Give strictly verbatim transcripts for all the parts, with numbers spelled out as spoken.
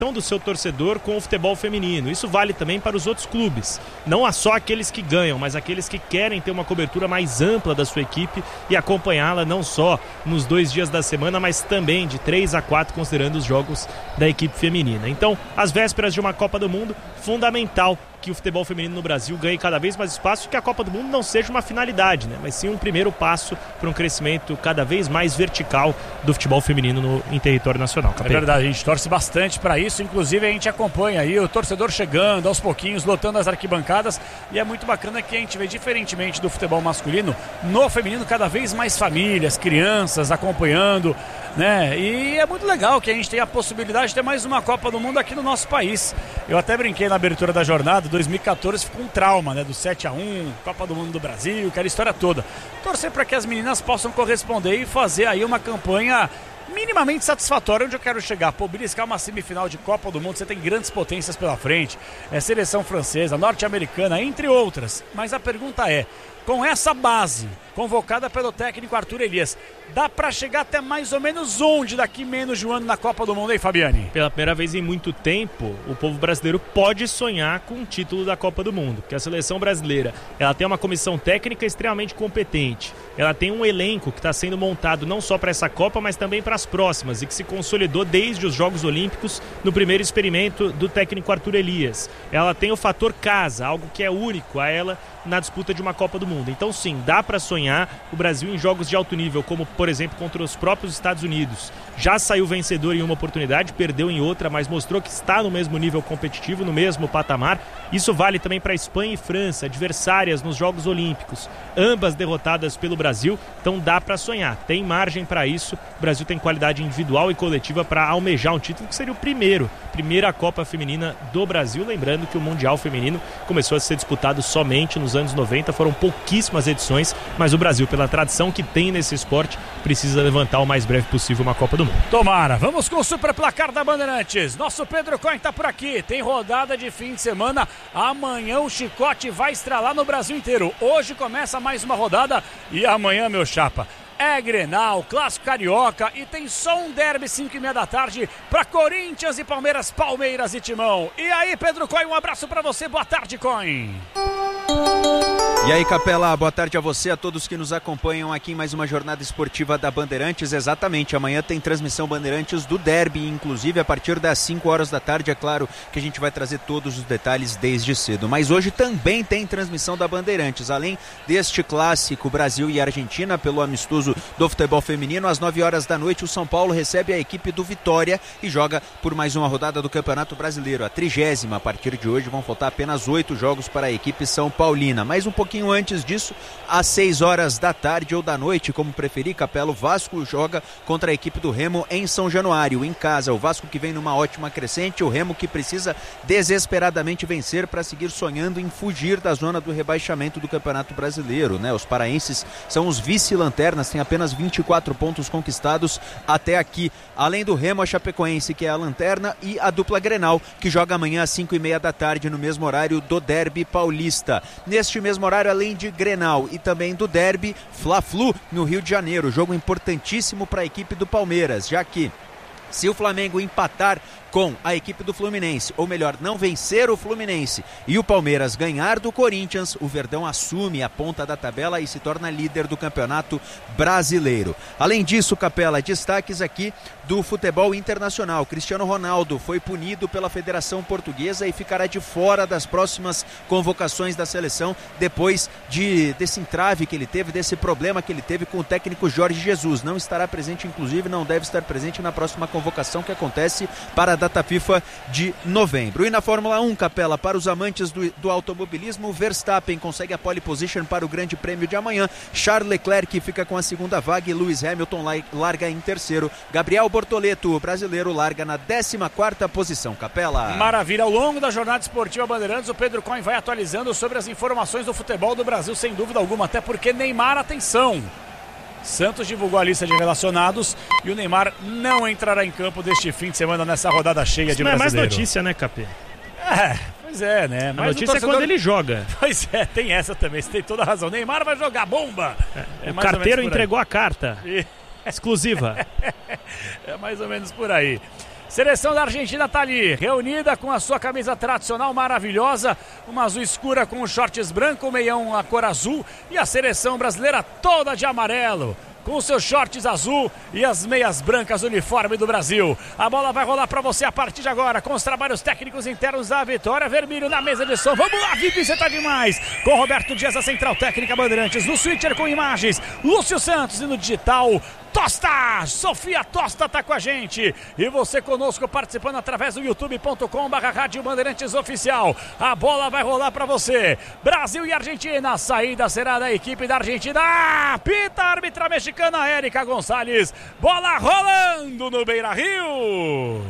do seu torcedor com o futebol feminino. Isso vale também para os outros clubes. Não há só aqueles que ganham, mas aqueles que querem ter uma cobertura mais ampla da sua equipe e acompanhá-la não só nos dois dias da semana, mas também de três a quatro, considerando os jogos da equipe feminina. Então, às vésperas de uma Copa do Mundo, fundamental que o futebol feminino no Brasil ganhe cada vez mais espaço e que a Copa do Mundo não seja uma finalidade, né? Mas sim um primeiro passo para um crescimento cada vez mais vertical do futebol feminino no, em território nacional. É verdade, a gente torce bastante para isso, inclusive a gente acompanha aí o torcedor chegando aos pouquinhos, lotando as arquibancadas, e é muito bacana que a gente vê, diferentemente do futebol masculino, no feminino cada vez mais famílias, crianças acompanhando, né? E é muito legal que a gente tenha a possibilidade de ter mais uma Copa do Mundo aqui no nosso país. Eu até brinquei na abertura da jornada, dois mil e catorze ficou um trauma, né? Do sete a um, Copa do Mundo do Brasil, aquela história toda. Torcer para que as meninas possam corresponder e fazer aí uma campanha minimamente satisfatória onde eu quero chegar. Pô, beliscar uma semifinal de Copa do Mundo, você tem grandes potências pela frente, é seleção francesa, norte-americana, entre outras. Mas a pergunta é, com essa base convocada pelo técnico Arthur Elias, dá pra chegar até mais ou menos onde daqui menos de um ano na Copa do Mundo, hein, Fabiane? Pela primeira vez em muito tempo, o povo brasileiro pode sonhar com o título da Copa do Mundo, porque a seleção brasileira, ela tem uma comissão técnica extremamente competente, ela tem um elenco que está sendo montado não só para essa Copa, mas também para as próximas, e que se consolidou desde os Jogos Olímpicos no primeiro experimento do técnico Arthur Elias. Ela tem o fator casa, algo que é único a ela na disputa de uma Copa do Mundo. Então sim, dá para sonhar. O Brasil em jogos de alto nível, como por exemplo contra os próprios Estados Unidos, já saiu vencedor em uma oportunidade, perdeu em outra, mas mostrou que está no mesmo nível competitivo, no mesmo patamar. Isso vale também para Espanha e França, adversárias nos Jogos Olímpicos, ambas derrotadas pelo Brasil. Então dá para sonhar, tem margem para isso. O Brasil tem qualidade individual e coletiva para almejar um título que seria o primeiro, primeira Copa Feminina do Brasil. Lembrando que o Mundial Feminino começou a ser disputado somente nos anos noventa, foram pouquíssimas edições, mas o Brasil, pela tradição que tem nesse esporte, precisa levantar o mais breve possível uma Copa do Mundo. Tomara. Vamos com o super placar da Bandeirantes. Nosso Pedro Cohen tá por aqui. Tem rodada de fim de semana. Amanhã o chicote vai estralar no Brasil inteiro. Hoje começa mais uma rodada e amanhã, meu chapa, é Grenal, Clássico Carioca, e tem só um derby cinco e meia da tarde para Corinthians e Palmeiras, Palmeiras e Timão. E aí, Pedro Cohen, um abraço para você. Boa tarde, Cohen. E aí, Capela, boa tarde a você, a todos que nos acompanham aqui em mais uma jornada esportiva da Bandeirantes. Exatamente, amanhã tem transmissão Bandeirantes do derby, inclusive a partir das cinco horas da tarde. É claro que a gente vai trazer todos os detalhes desde cedo, mas hoje também tem transmissão da Bandeirantes, além deste clássico Brasil e Argentina pelo amistoso do futebol feminino. Às nove horas da noite o São Paulo recebe a equipe do Vitória e joga por mais uma rodada do Campeonato Brasileiro, a trigésima. A partir de hoje vão faltar apenas oito jogos para a equipe São Paulina, mas um pouquinho antes disso, às seis horas da tarde ou da noite, como preferir, Capela, o Vasco joga contra a equipe do Remo em São Januário, em casa. O Vasco que vem numa ótima crescente, o Remo que precisa desesperadamente vencer para seguir sonhando em fugir da zona do rebaixamento do Campeonato Brasileiro, né? Os paraenses são os vice-lanternas, têm apenas vinte e quatro pontos conquistados até aqui. Além do Remo, a Chapecoense, que é a lanterna, e a dupla Grenal, que joga amanhã às cinco e meia da tarde, no mesmo horário do derby paulista. Neste mesmo horário, além de Grenal e também do derby, Fla-Flu no Rio de Janeiro, jogo importantíssimo para a equipe do Palmeiras, já que se o Flamengo empatar com a equipe do Fluminense, ou melhor, não vencer o Fluminense, e o Palmeiras ganhar do Corinthians, o Verdão assume a ponta da tabela e se torna líder do Campeonato Brasileiro. Além disso, Capela, destaques aqui do futebol internacional. Cristiano Ronaldo foi punido pela Federação Portuguesa e ficará de fora das próximas convocações da seleção depois de, desse entrave que ele teve, desse problema que ele teve com o técnico Jorge Jesus. Não estará presente, inclusive não deve estar presente na próxima convocação que acontece para a data FIFA de novembro. E na Fórmula um, Capela, para os amantes do, do automobilismo, Verstappen consegue a pole position para o grande prêmio de amanhã, Charles Leclerc fica com a segunda vaga e Lewis Hamilton larga em terceiro. Gabriel Bortoleto, o brasileiro, larga na décima quarta posição, Capela. Maravilha, ao longo da jornada esportiva Bandeirantes, o Pedro Cohen vai atualizando sobre as informações do futebol do Brasil, sem dúvida alguma, até porque Neymar, atenção, Santos divulgou a lista de relacionados e o Neymar não entrará em campo deste fim de semana nessa rodada cheia Isso de não brasileiro. É mais notícia, né, Capê? É, pois é, né? A Mas notícia torcedor... é quando ele joga. Pois é, tem essa também, você tem toda a razão. Neymar vai jogar bomba. É, é o carteiro entregou a carta. E... exclusiva. É mais ou menos por aí. Seleção da Argentina tá ali, reunida com a sua camisa tradicional maravilhosa, uma azul escura com shorts branco, meião a cor azul, e a seleção brasileira toda de amarelo, com os seus shorts azul e as meias brancas, uniforme do Brasil. A bola vai rolar para você a partir de agora, com os trabalhos técnicos internos da Vitória Vermelho na mesa de som. Vamos lá, Vivi, você tá demais! Com Roberto Dias, a Central Técnica Bandeirantes, no switcher com imagens, Lúcio Santos, e no digital, Tosta! Sofia Tosta tá com a gente. E você conosco participando através do youtube ponto com barra Rádio Bandeirantes Oficial. A bola vai rolar para você. Brasil e Argentina. A saída será da equipe da Argentina. Ah, pita a árbitra mexicana Érica Gonçalves. Bola rolando no Beira-Rio.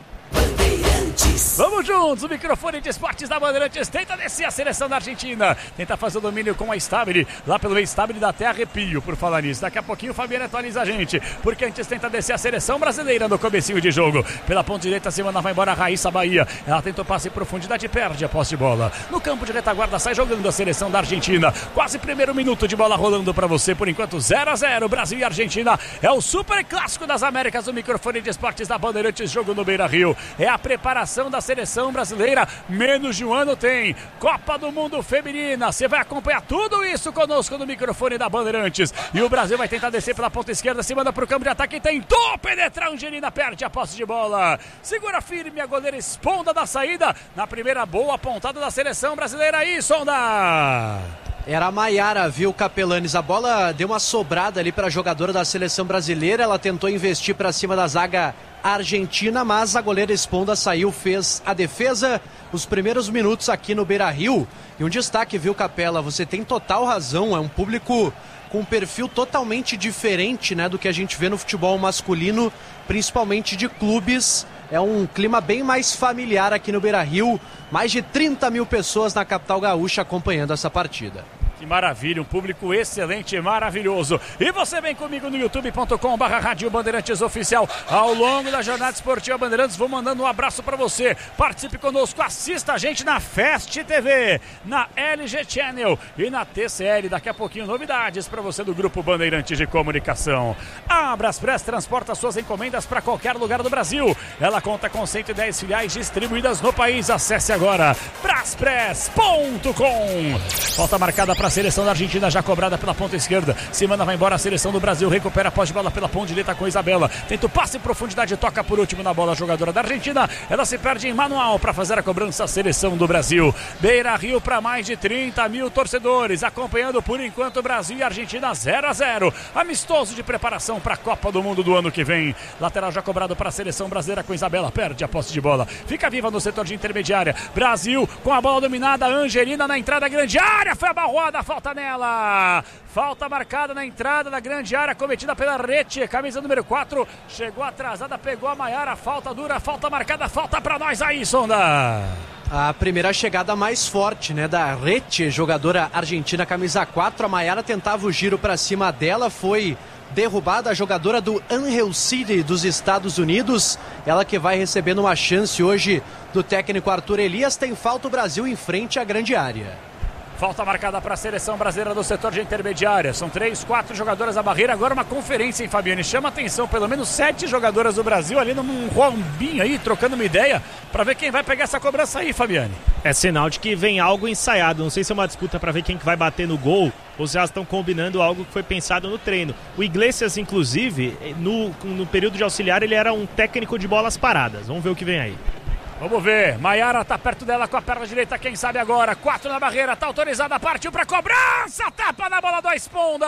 Vamos juntos, o microfone de esportes da Bandeirantes tenta descer a seleção da Argentina, tenta fazer o domínio com a Stabile, lá pelo meio Stabile dá até arrepio por falar nisso. Daqui a pouquinho o Fabiano atualiza a gente, porque antes tenta descer a seleção brasileira no comecinho de jogo. Pela ponta direita, semana vai embora a Raíssa Bahia, ela tentou passe em profundidade e perde a posse de bola. No campo de retaguarda sai jogando a seleção da Argentina, quase primeiro minuto de bola rolando para você, por enquanto zero a zero, Brasil e Argentina. É o super clássico das Américas, o microfone de esportes da Bandeirantes, jogo no Beira-Rio. É a preparação da seleção brasileira, menos de um ano tem Copa do Mundo Feminina. Você vai acompanhar tudo isso conosco no microfone da Bandeirantes. E o Brasil vai tentar descer pela ponta esquerda, se manda pro campo de ataque, tentou penetrar, Angelina perde a posse de bola, segura firme a goleira Esponda da saída, na primeira boa pontada da seleção brasileira. Aí, Sonda! Era a Maiara, viu, Capelanes? A bola deu uma sobrada ali para a jogadora da seleção brasileira. Ela tentou investir para cima da zaga argentina, mas a goleira Esponda saiu, fez a defesa. Os primeiros minutos aqui no Beira-Rio. E um destaque, viu, Capela? Você tem total razão. É um público com um perfil totalmente diferente, né, do que a gente vê no futebol masculino, principalmente de clubes. É um clima bem mais familiar aqui no Beira-Rio. Mais de trinta mil pessoas na capital gaúcha acompanhando essa partida. Que maravilha, um público excelente e maravilhoso. E você vem comigo no youtube ponto com barra Rádio Bandeirantes Oficial. Ao longo da jornada esportiva Bandeirantes, vou mandando um abraço para você. Participe conosco, assista a gente na Fast T V, na L G Channel e na T C L. Daqui a pouquinho novidades para você do Grupo Bandeirantes de Comunicação. A Braspress transporta suas encomendas para qualquer lugar do Brasil. Ela conta com cento e dez filiais distribuídas no país. Acesse agora braspress ponto com. Falta marcada para a seleção da Argentina, já cobrada pela ponta esquerda. Semana vai embora a seleção do Brasil, recupera a posse de bola pela ponta direita com Isabela. Tenta o passe em profundidade, toca por último na bola a jogadora da Argentina. Ela se perde em manual para fazer a cobrança a seleção do Brasil. Beira-Rio para mais de trinta mil torcedores, acompanhando por enquanto Brasil e Argentina zero a zero. Amistoso de preparação para a Copa do Mundo do ano que vem. Lateral já cobrado para a seleção brasileira com Isabela, perde a posse de bola. Fica viva no setor de intermediária. Brasil com a bola dominada, Angelina na entrada grande área, foi abarroada. Falta nela, falta marcada na entrada da grande área cometida pela Rete, camisa número quatro, chegou atrasada, pegou a Maiara, falta dura, falta marcada, falta pra nós aí, Sonda. A primeira chegada mais forte, né, da Rete, jogadora argentina, camisa quatro, a Maiara tentava o giro pra cima dela, foi derrubada a jogadora do Angel City dos Estados Unidos, ela que vai recebendo uma chance hoje do técnico Arthur Elias. Tem falta o Brasil em frente à grande área. Falta marcada para a seleção brasileira do setor de intermediária. São três, quatro jogadoras da barreira. Agora uma conferência, hein, Fabiane? Chama atenção, pelo menos sete jogadoras do Brasil ali num rombinho aí, trocando uma ideia, para ver quem vai pegar essa cobrança aí, Fabiane. É sinal de que vem algo ensaiado. Não sei se é uma disputa para ver quem que vai bater no gol ou se elas estão combinando algo que foi pensado no treino. O Iglesias, inclusive, no, no período de auxiliar, ele era um técnico de bolas paradas. Vamos ver o que vem aí. Vamos ver, Maiara tá perto dela com a perna direita, quem sabe agora, quatro na barreira, tá autorizada, partiu pra cobrança, tapa na bola da Esponda,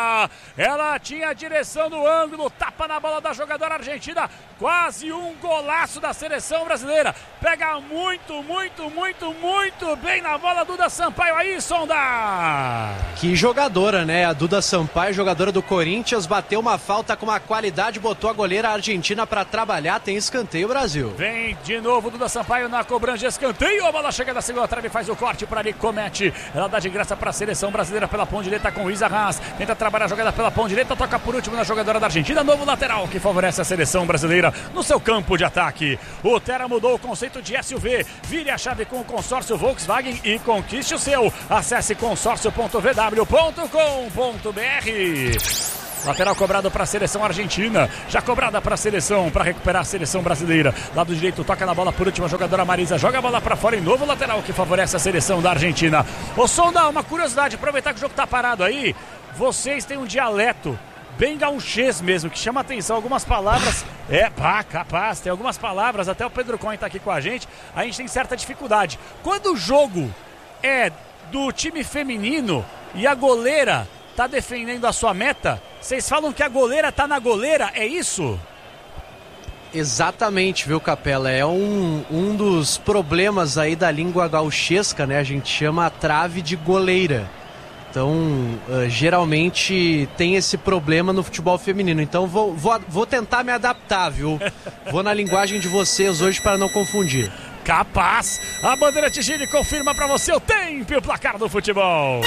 ela tinha a direção do ângulo, tapa na bola da jogadora argentina, quase um golaço da seleção brasileira, pega muito, muito, muito, muito bem na bola Duda Sampaio aí, Sonda. Que jogadora, né, a Duda Sampaio, jogadora do Corinthians, bateu uma falta com uma qualidade, botou a goleira argentina pra trabalhar, tem escanteio Brasil. Vem de novo Duda Sampaio na cobrança de escanteio, a bola chega da segunda trave, faz o corte por ali, comete, ela dá de graça para a seleção brasileira pela ponta direita com Isa Haas, tenta trabalhar a jogada pela ponta direita, toca por último na jogadora da Argentina, novo lateral que favorece a seleção brasileira no seu campo de ataque. O Terra mudou o conceito de S U V, vire a chave com o consórcio Volkswagen e conquiste o seu. Acesse consórcio ponto v w ponto com ponto b r. Lateral cobrado para a seleção argentina. Já cobrada para a seleção, para recuperar a seleção brasileira. Lado direito, toca na bola por última jogadora Marisa. Joga a bola para fora em novo lateral que favorece a seleção da Argentina. Ô Sonda, uma curiosidade, aproveitar que o jogo tá parado aí. Vocês têm um dialeto bem gauchês mesmo, que chama atenção. Algumas palavras, é, pá, capaz, tem algumas palavras, até o Pedro Cohen tá aqui com a gente, a gente tem certa dificuldade. Quando o jogo é do time feminino e a goleira tá defendendo a sua meta, vocês falam que a goleira tá na goleira, é isso? Exatamente, viu, Capela? É um, um dos problemas aí da língua gauchesca, né? A gente chama a trave de goleira. Então, uh, geralmente tem esse problema no futebol feminino. Então, vou, vou, vou tentar me adaptar, viu? Vou na linguagem de vocês hoje para não confundir. Capaz! A Bandeirante Gini confirma para você o tempo e o placar do futebol.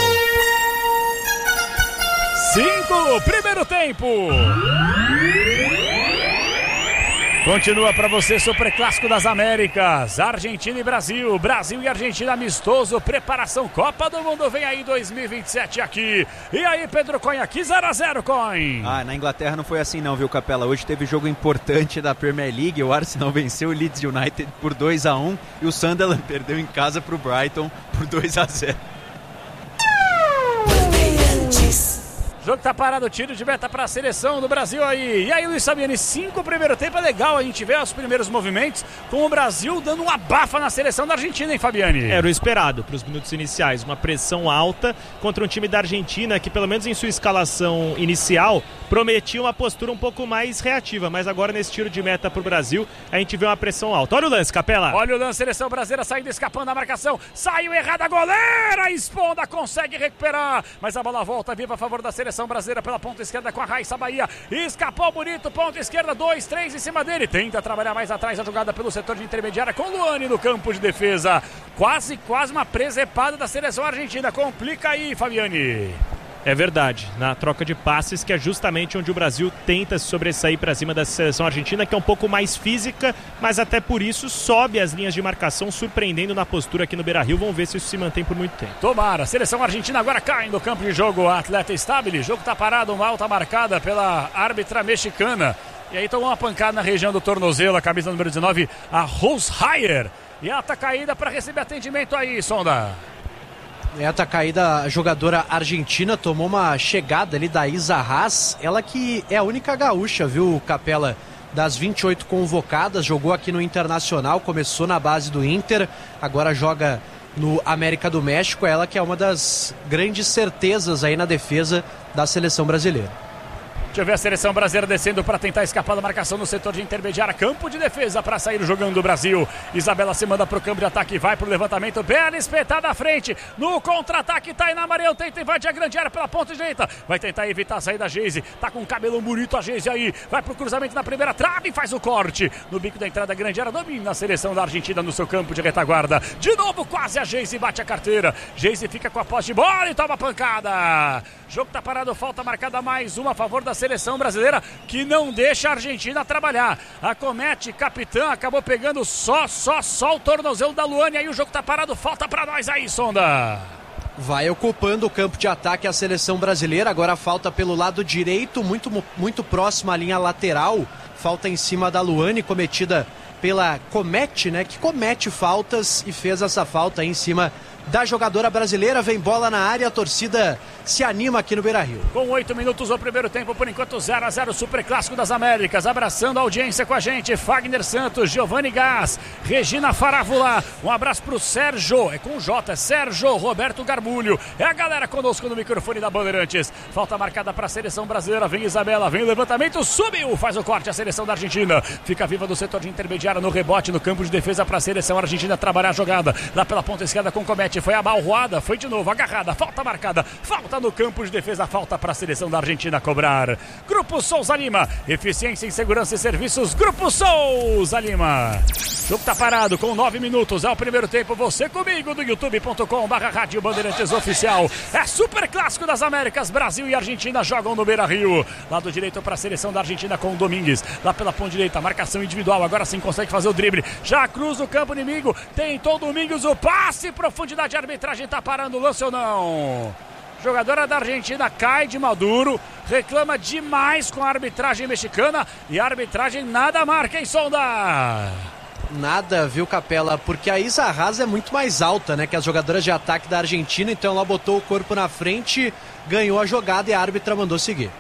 Cinco, primeiro tempo. Continua para você Super Clássico das Américas, Argentina e Brasil, Brasil e Argentina amistoso, preparação Copa do Mundo, vem aí dois mil e vinte e sete aqui. E aí, Pedro Cohen, aqui zero a zero, Cohen. Ah, na Inglaterra não foi assim não, viu, Capela? Hoje teve jogo importante da Premier League, o Arsenal venceu o Leeds United por dois a um e o Sunderland perdeu em casa para o Brighton por dois a zero. O jogo tá parado, tiro de meta para a seleção do Brasil aí. E aí, Luiz Fabiani, cinco primeiro tempo, é legal a gente ver os primeiros movimentos com o Brasil dando uma abafa na seleção da Argentina, hein, Fabiani? Era o esperado para os minutos iniciais, uma pressão alta contra um time da Argentina que, pelo menos em sua escalação inicial, prometia uma postura um pouco mais reativa, mas agora nesse tiro de meta pro Brasil, a gente vê uma pressão alta. Olha o lance, Capela. Olha o lance, seleção brasileira saindo, escapando da marcação, saiu errada a goleira, Esponda consegue recuperar, mas a bola volta viva a favor da seleção brasileira pela ponta esquerda com a Raíssa Bahia, escapou bonito, ponta esquerda, dois, três em cima dele, tenta trabalhar mais atrás a jogada pelo setor de intermediária com Luane no campo de defesa, quase, quase uma presepada da seleção argentina, complica aí, Fabiani. É verdade, na troca de passes, que é justamente onde o Brasil tenta se sobressair para cima da seleção argentina, que é um pouco mais física, mas até por isso sobe as linhas de marcação, surpreendendo na postura aqui no Beira-Rio. Vamos ver se isso se mantém por muito tempo. Tomara, a seleção argentina agora cai no campo de jogo, a atleta Stabile, jogo tá parado, uma alta marcada pela árbitra mexicana, e aí tomou uma pancada na região do tornozelo, a camisa número dezenove, a Rosheyer, e ela tá caída para receber atendimento aí, Sonda. É, tá caída a jogadora argentina, tomou uma chegada ali da Isa Haas, ela que é a única gaúcha, viu, Capela, das vinte e oito convocadas, jogou aqui no Internacional, começou na base do Inter, agora joga no América do México, ela que é uma das grandes certezas aí na defesa da seleção brasileira. Deixa eu ver a seleção brasileira descendo para tentar escapar da marcação no setor de intermediária. Campo de defesa para sair jogando o Brasil. Isabela se manda para o campo de ataque. Vai para o levantamento. Bela espetada à frente. No contra-ataque, Tainá Mariel tenta invadir a grande área pela ponta direita. Vai tentar evitar a saída da Geise. Tá com um cabelo bonito a Geise aí. Vai para o cruzamento na primeira trave e faz o corte. No bico da entrada da grande área. Domina a seleção da Argentina no seu campo de retaguarda. De novo quase a Geise bate a carteira. Geise fica com a posse de bola e toma pancada. Jogo tá parado. Falta marcada mais uma a favor da seleção brasileira, que não deixa a Argentina trabalhar. A Comete, capitã, acabou pegando só, só, só o tornozelo da Luane. Aí o jogo tá parado, falta pra nós aí, Sonda. Vai ocupando o campo de ataque a seleção brasileira, agora falta pelo lado direito, muito, muito próximo à linha lateral. Falta em cima da Luane, cometida pela Comete, né, que comete faltas e fez essa falta aí em cima da jogadora brasileira. Vem bola na área, a torcida se anima aqui no Beira-Rio. Com oito minutos do primeiro tempo, por enquanto zero a zero, Super Clássico das Américas, abraçando a audiência com a gente, Fagner Santos, Giovanni Gás, Regina Faravula, um abraço pro Sérgio, é com J, Sérgio Roberto Garbulho, é a galera conosco no microfone da Bandeirantes. Falta marcada para a seleção brasileira, vem Isabela, vem o levantamento, subiu, faz o corte a seleção da Argentina, fica viva do setor de intermediária no rebote, no campo de defesa para a seleção argentina trabalhar a jogada, lá pela ponta esquerda com Comete, foi abalroada, foi de novo agarrada, falta marcada, falta no campo de defesa, falta para a seleção da Argentina cobrar. Grupo Souza Lima, eficiência em segurança e serviços, Grupo Souza Lima. O jogo tá parado com nove minutos, é o primeiro tempo, você comigo do youtube ponto com barra rádio Bandeirantes Oficial. É Super Clássico das Américas, Brasil e Argentina jogam no Beira-Rio. Lado direito para a seleção da Argentina com o Domingues, lá pela ponta direita, marcação individual, agora sim consegue fazer o drible, já cruza o campo inimigo, tentou Domingues, o passe, profundidade, a arbitragem tá parando o lance ou não? Jogadora da Argentina cai de maduro, reclama demais com a arbitragem mexicana e a arbitragem nada marca em Sonda. Nada, viu, Capela? Porque a Isa Haas é muito mais alta, né, que as jogadoras de ataque da Argentina, então ela botou o corpo na frente, ganhou a jogada e a árbitra mandou seguir.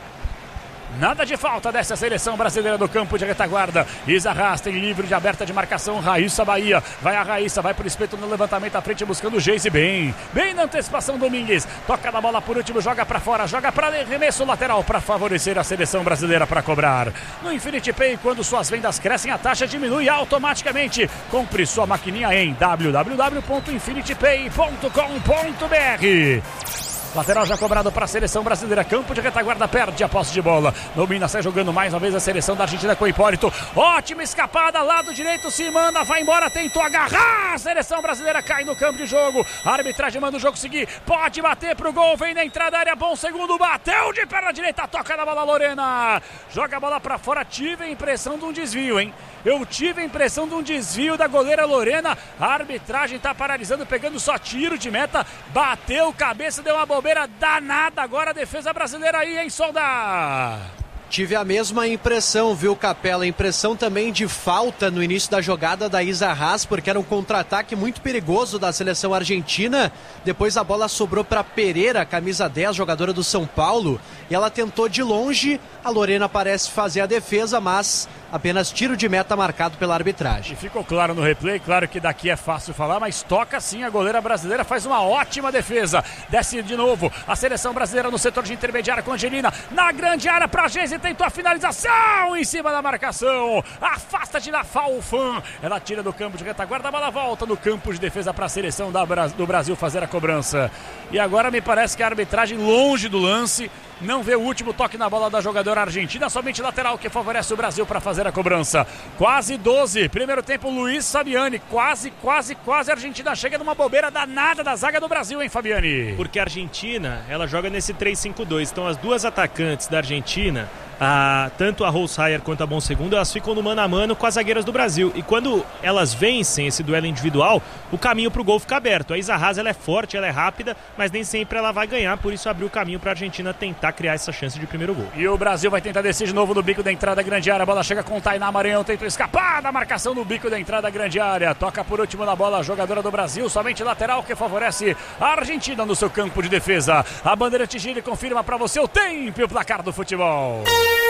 Nada de falta dessa seleção brasileira do campo de retaguarda. Isa Haas tem livre de aberta de marcação. Raíssa Bahia. Vai a Raíssa, vai pro espeto no levantamento à frente buscando o Geise bem. Bem na antecipação Domingues. Toca na bola por último, joga pra fora. Joga pra arremesso lateral para favorecer a seleção brasileira para cobrar. No Infinity Pay, quando suas vendas crescem, a taxa diminui automaticamente. Compre sua maquininha em w w w ponto infinity pay ponto com ponto b r. Lateral já cobrado para a seleção brasileira. Campo de retaguarda, perde a posse de bola. Domina, sai jogando mais uma vez a seleção da Argentina com o Hipólito. Ótima escapada, lado direito, se manda, vai embora, tentou agarrar. A seleção brasileira cai no campo de jogo. A arbitragem manda o jogo seguir. Pode bater pro gol, vem na entrada da área, bom segundo, bateu de perna direita, toca na bola Lorena. Joga a bola para fora, tive a impressão de um desvio, hein? Eu tive a impressão de um desvio da goleira Lorena. A arbitragem está paralisando, pegando só tiro de meta. Bateu cabeça, deu uma bobeira danada. Agora a defesa brasileira aí, hein, Sonda? Tive a mesma impressão, viu, Capela? Impressão também de falta no início da jogada da Isa Haas, porque era um contra-ataque muito perigoso da seleção argentina. Depois a bola sobrou para Pereira, camisa dez, jogadora do São Paulo. E ela tentou de longe, a Lorena parece fazer a defesa, mas apenas tiro de meta marcado pela arbitragem. E ficou claro no replay, claro que daqui é fácil falar, mas toca sim, a goleira brasileira faz uma ótima defesa. Desce de novo a seleção brasileira no setor de intermediária com Angelina. Na grande área para Geise, tentou a finalização em cima da marcação. Afasta de lá, Falfan. Ela tira do campo de retaguarda, a bola volta no campo de defesa para a seleção da, do Brasil fazer a cobrança. E agora me parece que a arbitragem longe do lance, não vê o último toque na bola da jogadora argentina, somente lateral que favorece o Brasil para fazer a cobrança. Quase doze, primeiro tempo Luiz Fabiani, quase, quase, quase a Argentina chega numa bobeira danada da zaga do Brasil, hein, Fabiani? Porque a Argentina, ela joga nesse três cinco dois, então as duas atacantes da Argentina, a, tanto a Holzheier quanto a Bom Segundo, elas ficam no mano a mano com as zagueiras do Brasil, e quando elas vencem esse duelo individual, o caminho pro gol fica aberto. A Isa Haas, ela é forte, ela é rápida, mas nem sempre ela vai ganhar, por isso abriu o caminho para a Argentina tentar criar essa chance de primeiro gol. E o Brasil vai tentar descer de novo no bico da entrada grande área, a bola chega com o Tainá Maranhão, tentou escapar da marcação no bico da entrada grande área, toca por último na bola a jogadora do Brasil, somente lateral que favorece a Argentina no seu campo de defesa. A Bandeirante Gire confirma para você o tempo e o placar do futebol.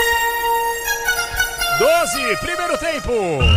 doze, primeiro tempo.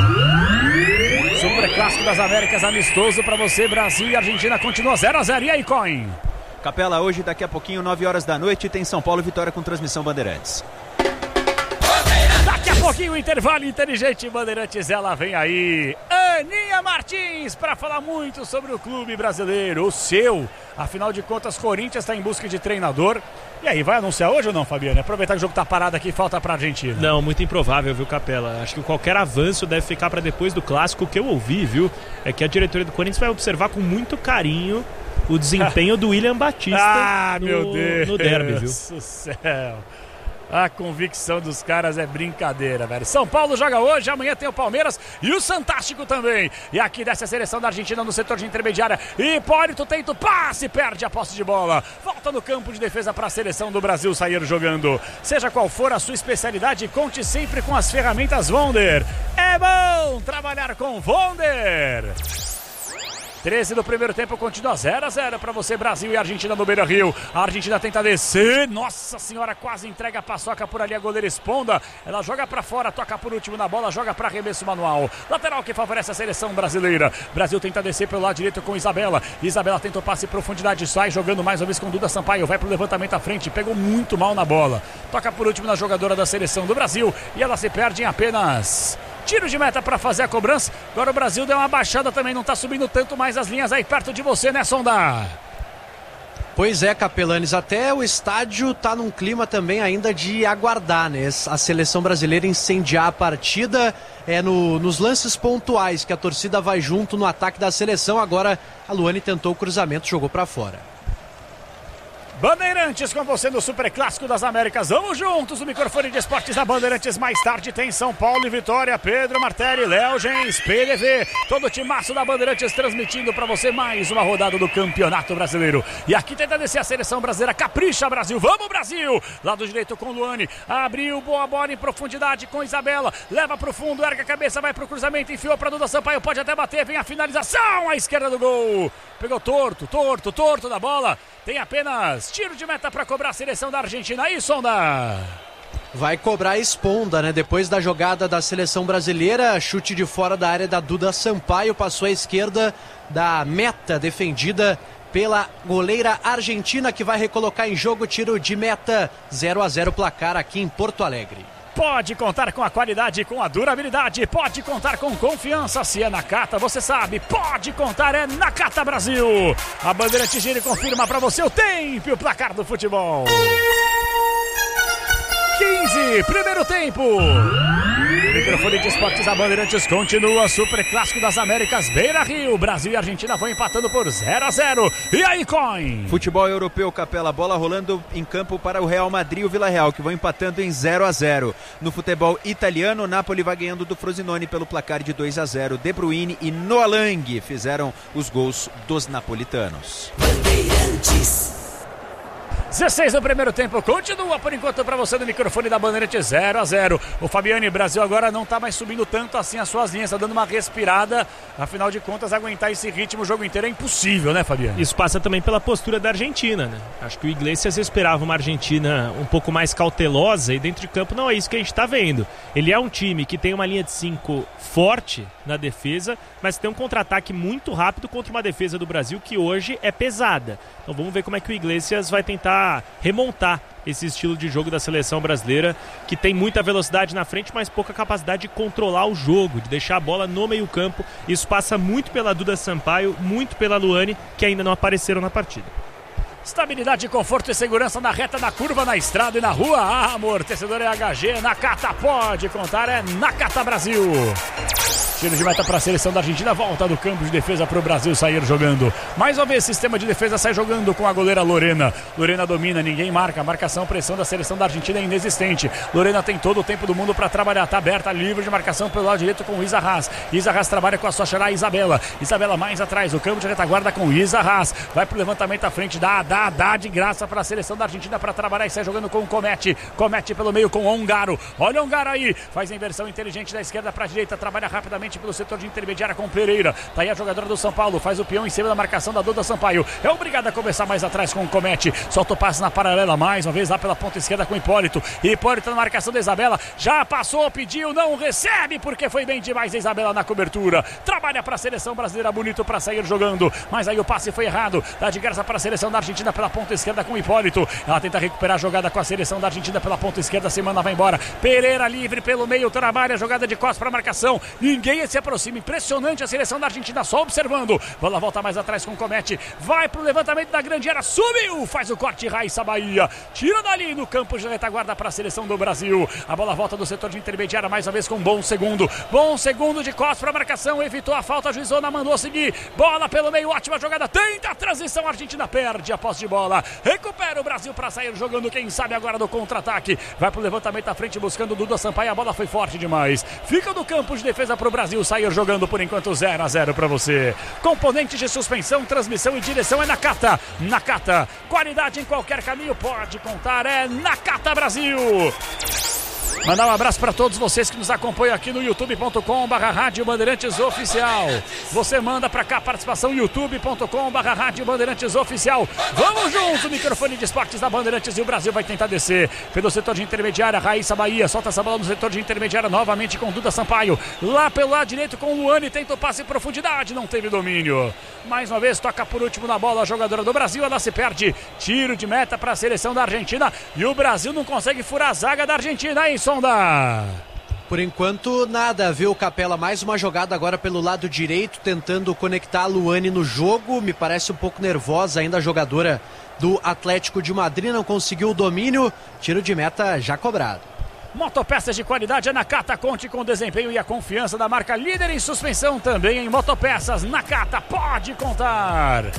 Super Clássico das Américas, amistoso para você, Brasil e Argentina, continua zero a zero. E aí, Coin? Capela, hoje, daqui a pouquinho, nove horas da noite, tem São Paulo Vitória com transmissão Bandeirantes. Daqui a pouquinho, intervalo inteligente Bandeirantes, ela vem aí. Aninha Martins, para falar muito sobre o clube brasileiro, o seu. Afinal de contas, Corinthians está em busca de treinador. E aí, vai anunciar hoje ou não, Fabiano? Aproveitar que o jogo tá parado aqui, falta pra Argentina. Não, muito improvável, viu, Capela? Acho que qualquer avanço deve ficar para depois do clássico. O que eu ouvi, viu, é que a diretoria do Corinthians vai observar com muito carinho o desempenho do William Batista ah, no, meu Deus no derby, viu? do céu. A convicção dos caras é brincadeira, velho. São Paulo joga hoje, amanhã tem o Palmeiras e o Santástico também. E aqui desce a seleção da Argentina no setor de intermediária. Hipólito tenta o passe, perde a posse de bola. Volta no campo de defesa para a seleção do Brasil sair jogando. Seja qual for a sua especialidade, conte sempre com as ferramentas Wonder. É bom trabalhar com Wonder. treze do primeiro tempo, continua zero a zero para você, Brasil e Argentina no Beira-Rio. A Argentina tenta descer, nossa senhora, quase entrega a paçoca por ali a goleira Esponda. Ela joga para fora, toca por último na bola, joga para arremesso manual. Lateral que favorece a seleção brasileira. Brasil tenta descer pelo lado direito com Isabela. Isabela tenta o passe em profundidade, sai jogando mais uma vez com Duda Sampaio, vai pro levantamento à frente, pegou muito mal na bola. Toca por último na jogadora da seleção do Brasil e ela se perde em apenas tiro de meta para fazer a cobrança. Agora o Brasil deu uma baixada também, não está subindo tanto mais as linhas aí perto de você, né, Sonda? Pois é, Capelanes, até o estádio está num clima também ainda de aguardar, né? A seleção brasileira incendiar a partida, é no, nos lances pontuais que a torcida vai junto no ataque da seleção. Agora a Luane tentou o cruzamento, jogou para fora. Bandeirantes com você no Super Clássico das Américas. Vamos juntos, o microfone de esportes da Bandeirantes. Mais tarde tem São Paulo e Vitória. Pedro Martelli, Léo Gens, P D V. Todo o timaço da Bandeirantes transmitindo para você mais uma rodada do Campeonato Brasileiro. E aqui tenta descer a seleção brasileira. Capricha, Brasil. Vamos, Brasil! Lado direito com Luane. Abriu, boa bola em profundidade com Isabela. Leva pro fundo, erga a cabeça, vai pro cruzamento. Enfiou pra Duda Sampaio. Pode até bater. Vem a finalização à esquerda do gol. Pegou torto, torto, torto da bola. Tem apenas tiro de meta para cobrar a seleção da Argentina. Aí, Sonda. Vai cobrar a Esponda, né? Depois da jogada da seleção brasileira, chute de fora da área da Duda Sampaio, passou à esquerda da meta defendida pela goleira argentina, que vai recolocar em jogo. Tiro de meta, zero a zero placar aqui em Porto Alegre. Pode contar com a qualidade, com a durabilidade, pode contar com confiança. Se é Nakata, você sabe, pode contar, é Nakata Brasil. A Bandeirante gira e confirma para você o tempo e o placar do futebol. quinze, primeiro tempo. Microfone de esportes da Bandeirantes continua. Super Clássico das Américas, Beira Rio. Brasil e Argentina vão empatando por zero a zero. E aí, Coin? Futebol europeu, Capela. Bola rolando em campo para o Real Madrid e o Vila Real, que vão empatando em zero a zero. No futebol italiano, o Napoli vai ganhando do Frosinone pelo placar de dois a zero. De Bruyne e Noah Lang fizeram os gols dos napolitanos. Bandeirantes. dezesseis no primeiro tempo, continua por enquanto para você no microfone da Bandeirante, zero a zero. O Fabiane, Brasil agora não está mais subindo tanto assim as suas linhas, está dando uma respirada. Afinal de contas, aguentar esse ritmo o jogo inteiro é impossível, né, Fabiane? Isso passa também pela postura da Argentina, né? Acho que o Iglesias esperava uma Argentina um pouco mais cautelosa e dentro de campo não é isso que a gente está vendo. Ele é um time que tem uma linha de cinco forte na defesa, mas tem um contra-ataque muito rápido contra uma defesa do Brasil que hoje é pesada. Então vamos ver como é que o Iglesias vai tentar remontar esse estilo de jogo da seleção brasileira, que tem muita velocidade na frente, mas pouca capacidade de controlar o jogo, de deixar a bola no meio campo. Isso passa muito pela Duda Sampaio, muito pela Luane, que ainda não apareceram na partida. Estabilidade, conforto e segurança na reta, na curva, na estrada e na rua. Ah, amortecedor é H G, Nakata pode contar, é Nakata Brasil. Tiro de meta para a seleção da Argentina, volta do campo de defesa para o Brasil sair jogando. Mais uma vez, sistema de defesa sai jogando com a goleira Lorena. Lorena domina, ninguém marca, a marcação, pressão da seleção da Argentina é inexistente. Lorena tem todo o tempo do mundo para trabalhar, tá aberta, livre de marcação pelo lado direito com Isa Haas. Isa Haas trabalha com a sua xará Isabela. Isabela mais atrás, o campo de retaguarda com Isa Haas. Vai pro levantamento à frente, dá, dá, dá de graça para a seleção da Argentina para trabalhar e sai jogando com o Comete. Comete pelo meio com Ongaro. Olha o Ongaro aí, faz a inversão inteligente da esquerda para a direita, trabalha rapidamente pelo setor de intermediária com Pereira. Tá aí a jogadora do São Paulo, faz o peão em cima da marcação da Duda Sampaio. É obrigada a começar mais atrás com o Comete. Solta o passe na paralela mais uma vez lá pela ponta esquerda com Hipólito. Hipólito na marcação da Isabela. Já passou, pediu, não recebe porque foi bem demais a Isabela na cobertura. Trabalha para a seleção brasileira, bonito para sair jogando. Mas aí o passe foi errado. Dá de graça para a seleção da Argentina pela ponta esquerda com Hipólito. Ela tenta recuperar a jogada com a seleção da Argentina pela ponta esquerda. Semana vai embora. Pereira livre pelo meio, trabalha a jogada de costas para marcação. Ninguém se aproxima. Impressionante a seleção da Argentina só observando. Bola volta mais atrás com o Comete. Vai pro levantamento da grande área. Subiu. Faz o corte. Raíssa Bahia. Tira dali no campo de retaguarda para a seleção do Brasil. A bola volta do setor de intermediária mais uma vez com um bom segundo. Bom segundo de costas para marcação. Evitou a falta. A juizona mandou seguir. Bola pelo meio. Ótima jogada. Tenta a transição. A Argentina perde a posse de bola. Recupera o Brasil para sair jogando. Quem sabe agora do contra-ataque. Vai pro levantamento à frente buscando o Duda Sampaio. A bola foi forte demais. Fica no campo de defesa para o Brasil sair jogando por enquanto zero a zero para você. Componentes de suspensão, transmissão e direção é Nakata. Nakata, qualidade em qualquer caminho, pode contar, é Nakata Brasil. Mandar um abraço para todos vocês que nos acompanham aqui no youtube ponto com barra Rádio Bandeirantes Oficial. Você manda para cá, participação youtube ponto com barra Rádio Bandeirantes Oficial. Vamos juntos, microfone de esportes da Bandeirantes e o Brasil vai tentar descer pelo setor de intermediária. Raíssa Bahia solta essa bola no setor de intermediária novamente com Duda Sampaio. Lá pelo lado direito com o Luane, tenta o passe em profundidade, não teve domínio. Mais uma vez toca por último na bola a jogadora do Brasil, ela se perde. Tiro de meta para a seleção da Argentina e o Brasil não consegue furar a zaga da Argentina, hein, Sonda? Por enquanto, nada, viu, Capela? Mais uma jogada agora pelo lado direito, tentando conectar a Luane no jogo. Me parece um pouco nervosa ainda a jogadora do Atlético de Madrid, não conseguiu o domínio. Tiro de meta já cobrado. Motopeças de qualidade é Nakata, conte com o desempenho e a confiança da marca líder em suspensão também em motopeças. Nakata pode contar.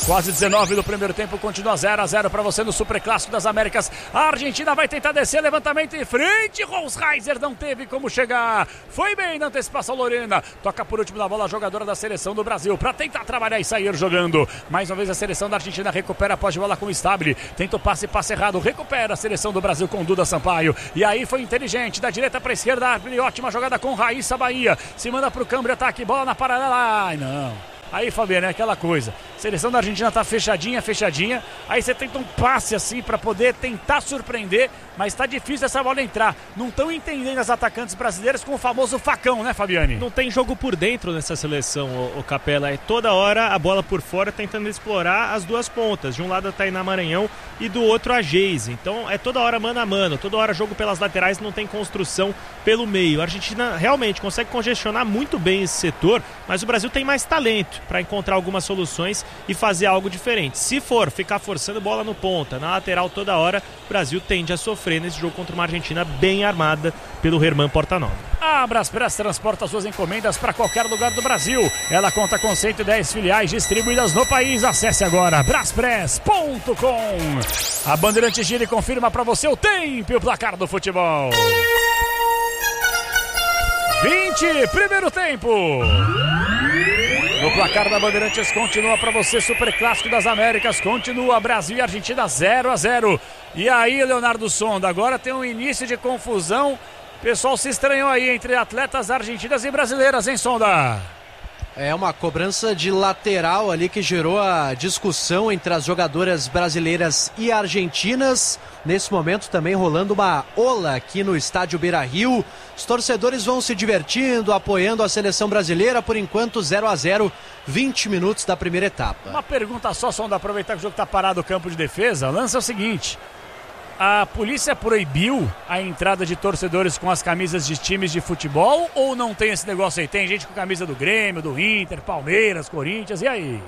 Quase dezenove do primeiro tempo, continua zero a zero para você no Superclássico das Américas. A Argentina vai tentar descer, levantamento em frente. Rosreiser não teve como chegar. Foi bem na antecipação, Lorena. Toca por último na bola a jogadora da seleção do Brasil para tentar trabalhar e sair jogando. Mais uma vez a seleção da Argentina recupera após de bola com o Stabile. Tenta o passe, passe errado. Recupera a seleção do Brasil com Duda Sampaio. E aí foi inteligente, da direita para a esquerda. Ótima jogada com Raíssa Bahia. Se manda para o câmbio, ataque, bola na paralela. Ai, não. Aí, Fabiano, é aquela coisa. A seleção da Argentina tá fechadinha, fechadinha. Aí você tenta um passe assim para poder tentar surpreender, mas tá difícil essa bola entrar. Não estão entendendo as atacantes brasileiras com o famoso facão, né, Fabiane? Não tem jogo por dentro nessa seleção, o, o Capela. É toda hora a bola por fora tentando explorar as duas pontas. De um lado a Tainá Maranhão e do outro a Geise. Então é toda hora mano a mano, toda hora jogo pelas laterais, não tem construção pelo meio. A Argentina realmente consegue congestionar muito bem esse setor, mas o Brasil tem mais talento para encontrar algumas soluções e fazer algo diferente. Se for ficar forçando bola no ponta, na lateral toda hora, o Brasil tende a sofrer nesse jogo contra uma Argentina bem armada pelo Herman Portanova. A Braspress transporta suas encomendas para qualquer lugar do Brasil. Ela conta com cento e dez filiais distribuídas no país. Acesse agora braspress ponto com. A Bandeirante gira e confirma para você o tempo e o placar do futebol. vinte, primeiro tempo. No placar da Bandeirantes continua para você Superclássico das Américas, continua Brasil e Argentina zero a zero. E aí, Leonardo Sonda, agora tem um início de confusão. O pessoal se estranhou aí entre atletas argentinas e brasileiras, hein, Sonda? É uma cobrança de lateral ali que gerou a discussão entre as jogadoras brasileiras e argentinas. Nesse momento também rolando uma ola aqui no estádio Beira-Rio. Os torcedores vão se divertindo, apoiando a seleção brasileira. Por enquanto zero a zero, vinte minutos da primeira etapa. Uma pergunta só, Sonda, aproveitar que o jogo está parado no campo de defesa. O lance é o seguinte: a polícia proibiu a entrada de torcedores com as camisas de times de futebol ou não tem esse negócio aí? Tem gente com camisa do Grêmio, do Inter, Palmeiras, Corinthians, e aí?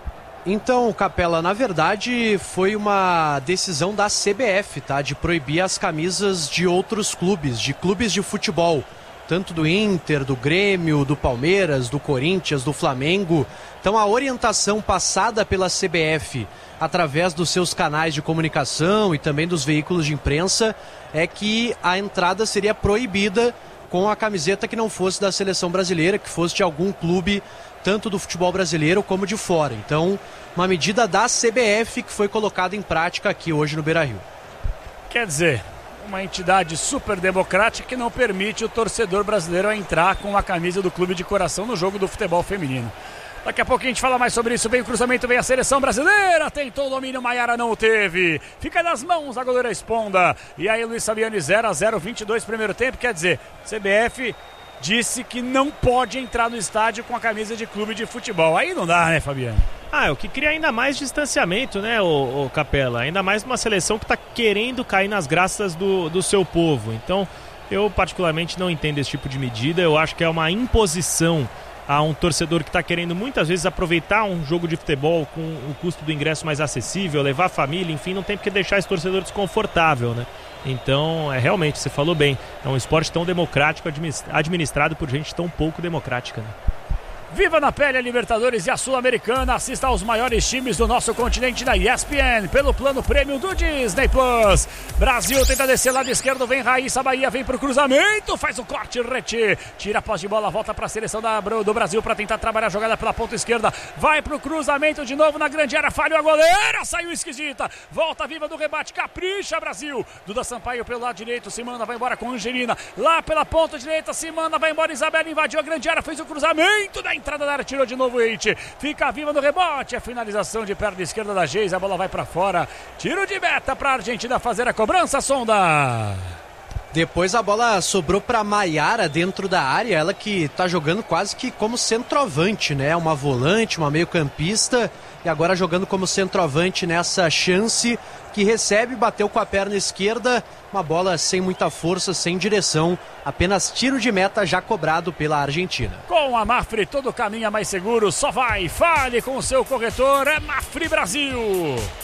Então, Capela, na verdade foi uma decisão da C B F, tá? De proibir as camisas de outros clubes, de clubes de futebol. Tanto do Inter, do Grêmio, do Palmeiras, do Corinthians, do Flamengo. Então a orientação passada pela C B F através dos seus canais de comunicação e também dos veículos de imprensa é que a entrada seria proibida com a camiseta que não fosse da seleção brasileira, que fosse de algum clube, tanto do futebol brasileiro como de fora. Então, uma medida da C B F que foi colocada em prática aqui hoje no Beira-Rio. Quer dizer, uma entidade super democrática que não permite o torcedor brasileiro entrar com a camisa do clube de coração no jogo do futebol feminino. Daqui a pouquinho a gente fala mais sobre isso. Vem o cruzamento, vem a seleção brasileira. Tentou o domínio, Maiara não o teve. Fica nas mãos a goleira Esponda. E aí Luiz Fabiani zero a zero, vinte e dois primeiro tempo. Quer dizer, C B F disse que não pode entrar no estádio com a camisa de clube de futebol. Aí não dá, né, Fabiano? Ah, é o que cria ainda mais distanciamento, né, o, o Capela? Ainda mais uma seleção que está querendo cair nas graças do, do seu povo. Então, eu particularmente não entendo esse tipo de medida. Eu acho que é uma imposição a um torcedor que está querendo muitas vezes aproveitar um jogo de futebol com o custo do ingresso mais acessível, levar a família, enfim, não tem porque deixar esse torcedor desconfortável, né? Então, é realmente, você falou bem, é um esporte tão democrático, administrado por gente tão pouco democrática, né? Viva na pele a Libertadores e a Sul-Americana. Assista aos maiores times do nosso continente na E S P N pelo plano prêmio do Disney Plus. Brasil tenta descer lado esquerdo, vem Raíssa Bahia, vem pro cruzamento, faz o corte, Reti, tira a posse de bola, volta para a seleção da, do Brasil para tentar trabalhar a jogada pela ponta esquerda, vai pro cruzamento de novo na grande área, falhou a goleira, saiu esquisita, volta viva do rebate, capricha Brasil, Duda Sampaio pelo lado direito, se manda, vai embora com Angelina, lá pela ponta direita, se manda, vai embora Isabela, invadiu a grande área, fez o cruzamento da entrada da área, tirou de novo o Eite, fica viva no rebote, a finalização de perna esquerda da Geise, a bola vai para fora, tiro de meta para a Argentina fazer a cobrança, Sonda. Depois a bola sobrou para Maiara dentro da área, ela que tá jogando quase que como centroavante, né? Uma volante, uma meio-campista, e agora jogando como centroavante nessa chance que recebe, bateu com a perna esquerda, uma bola sem muita força, sem direção, apenas tiro de meta já cobrado pela Argentina. Com a Mafre todo caminho é mais seguro, só vai, fale com o seu corretor, é Mafre Brasil.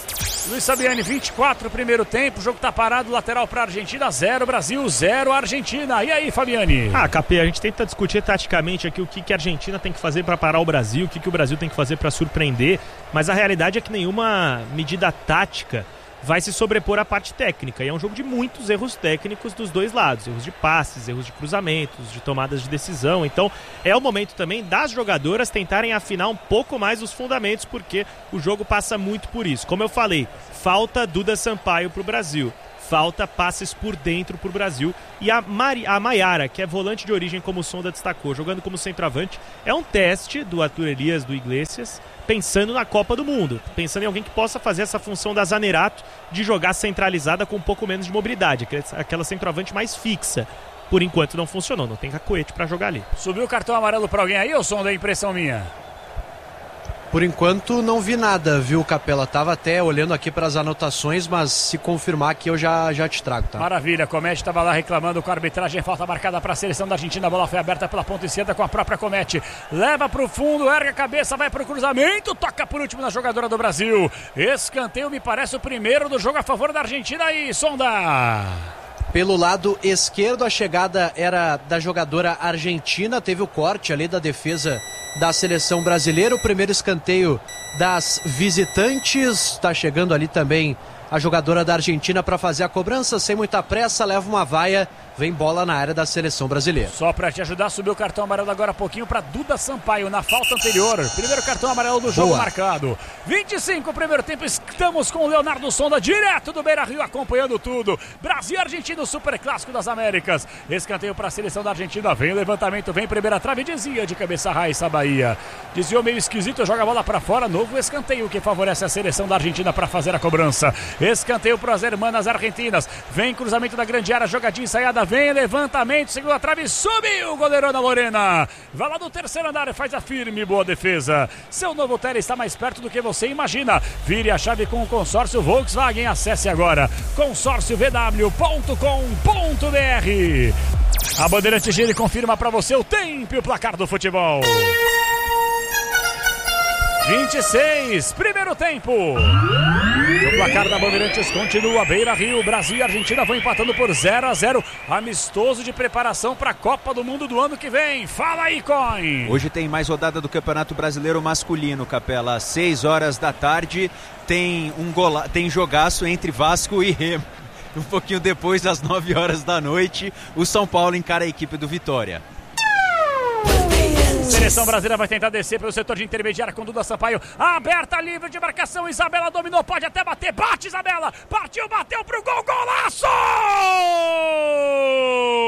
Luiz Fabiani, vinte e quatro, primeiro tempo, o jogo tá parado, lateral pra Argentina, zero Brasil, zero Argentina. E aí, Fabiani? Ah, Capê, a gente tenta discutir taticamente aqui o que, que a Argentina tem que fazer para parar o Brasil, o que, que o Brasil tem que fazer para surpreender, mas a realidade é que nenhuma medida tática vai se sobrepor à parte técnica, e é um jogo de muitos erros técnicos dos dois lados, erros de passes, erros de cruzamentos, de tomadas de decisão. Então é o momento também das jogadoras tentarem afinar um pouco mais os fundamentos, porque o jogo passa muito por isso. Como eu falei, falta Duda Sampaio para o Brasil, falta passes por dentro para o Brasil, e a, Mari, a Maiara, que é volante de origem, como o Sonda destacou, jogando como centroavante, é um teste do Arthur Elias, do Iglesias, pensando na Copa do Mundo, pensando em alguém que possa fazer essa função da Zanerato, de jogar centralizada com um pouco menos de mobilidade, aquela centroavante mais fixa. Por enquanto não funcionou, não tem cacoete para jogar ali. Subiu o cartão amarelo para alguém aí, ou Sonda, é impressão minha? Por enquanto não vi nada, viu, Capela? Tava até olhando aqui para as anotações, mas se confirmar aqui eu já, já te trago, tá? Maravilha, Comete estava lá reclamando com a arbitragem, falta marcada para a seleção da Argentina, a bola foi aberta pela ponta esquerda com a própria Comete, leva para o fundo, ergue a cabeça, vai para o cruzamento, toca por último na jogadora do Brasil. Escanteio, me parece o primeiro do jogo a favor da Argentina aí, Sonda. Pelo lado esquerdo, a chegada era da jogadora argentina, teve o corte ali da defesa da seleção brasileira, o primeiro escanteio das visitantes, está chegando ali também a jogadora da Argentina para fazer a cobrança, sem muita pressa, leva uma vaia, vem bola na área da seleção brasileira. Só para te ajudar, subiu o cartão amarelo agora há pouquinho para Duda Sampaio na falta anterior, primeiro cartão amarelo do jogo. Boa. Marcado, vinte e cinco, primeiro tempo, estamos com o Leonardo Sonda, direto do Beira-Rio, acompanhando tudo, Brasil e Argentina, o super clássico das Américas, escanteio para a seleção da Argentina, vem o levantamento, vem primeira trave, desvia de cabeça Raíssa Bahia, desviou meio esquisito, joga a bola para fora, novo escanteio que favorece a seleção da Argentina para fazer a cobrança. Escanteio para as hermanas argentinas, vem cruzamento da grande área, jogadinha ensaiada, vem levantamento, segunda trave, subiu, goleirona Lorena, vai lá do terceiro andar e faz a firme, boa defesa. Seu novo tele está mais perto do que você imagina, vire a chave com o consórcio Volkswagen, acesse agora consórcio v w ponto com ponto b r. A Bandeirantes G confirma para você o tempo e o placar do futebol. vinte e seis, primeiro tempo. O placar da Bandeirantes continua, Beira-Rio, Brasil e Argentina vão empatando por zero a zero. Amistoso de preparação para a Copa do Mundo do ano que vem. Fala aí, Coin! Hoje tem mais rodada do Campeonato Brasileiro Masculino, Capela. Às seis horas da tarde tem, um gola... tem jogaço entre Vasco e Remo. Um pouquinho depois, às nove horas da noite, o São Paulo encara a equipe do Vitória. Seleção brasileira vai tentar descer pelo setor de intermediária com Duda Sampaio, aberta, livre de marcação, Isabela dominou, pode até bater, bate Isabela, partiu, bateu pro gol, golaço!